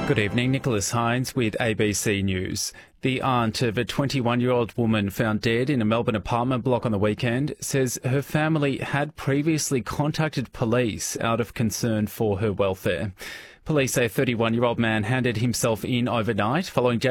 Good evening, Nicholas Hines with ABC News. The aunt of a 21-year-old woman found dead in a Melbourne apartment block on the weekend says her family had previously contacted police out of concern for her welfare. Police say a 31-year-old man handed himself in overnight following